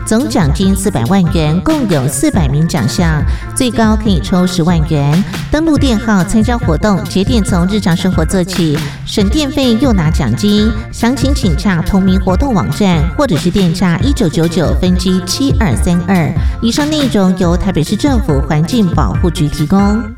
总奖金400万元，共有400名奖项，最高可以抽10万元。登录电号参加活动，节点从日常生活做起，省电费又拿奖金。详情请洽同名活动网站，或者是电诈1999分机7232。以上内容由台北市政府环境保护局提供。